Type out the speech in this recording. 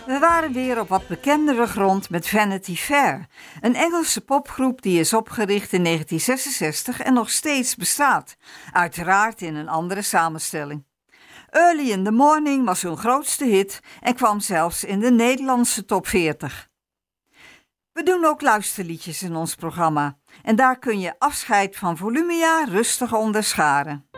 We waren weer op wat bekendere grond met Vanity Fair, een Engelse popgroep die is opgericht in 1966 en nog steeds bestaat, uiteraard in een andere samenstelling. Early in the Morning was hun grootste hit en kwam zelfs in de Nederlandse top 40. We doen ook luisterliedjes in ons programma en daar kun je Afscheid van Volumia rustig onderscharen.